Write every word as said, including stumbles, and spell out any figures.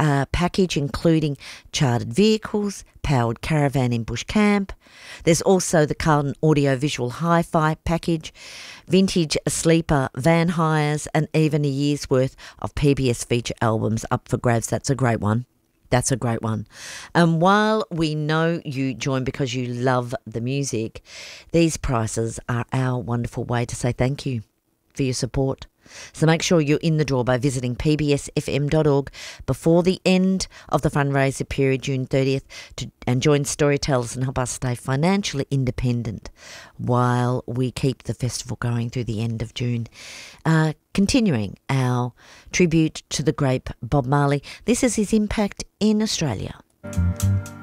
uh, package including chartered vehicles, powered caravan in bush camp. There's also the Carlton audio-visual hi-fi package, vintage sleeper van hires, and even a year's worth of P B S feature albums up for grabs. That's a great one. That's a great one. And while we know you join because you love the music, these prices are our wonderful way to say thank you for your support. So make sure you're in the draw by visiting p b s f m dot org before the end of the fundraiser period, June thirtieth, to, and join Storytellers and help us stay financially independent while we keep the festival going through the end of June. Uh, continuing our tribute to the great Bob Marley. This is his impact in Australia.